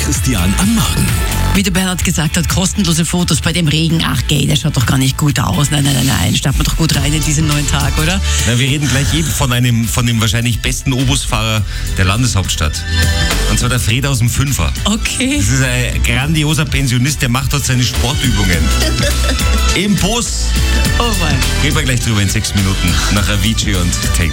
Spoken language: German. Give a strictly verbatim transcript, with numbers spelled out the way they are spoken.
Christian am Morgen. Wie der Bernhard gesagt hat, kostenlose Fotos bei dem Regen. Ach geh, der schaut doch gar nicht gut aus. Nein, nein, nein, nein. Starten wir doch gut rein in diesen neuen Tag, oder? Na, wir reden gleich eben von einem, von dem wahrscheinlich besten Obusfahrer der Landeshauptstadt. Und zwar der Fred aus dem Fünfer. Okay. Das ist ein grandioser Pensionist, der macht dort seine Sportübungen. Im Bus. Oh mein. Reden wir gleich drüber in sechs Minuten nach Avicii und Take